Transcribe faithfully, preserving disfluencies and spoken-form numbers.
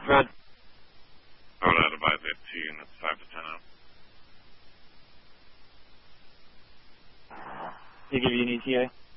Fred. I would advise that two units, five to ten out. They give you an E T A?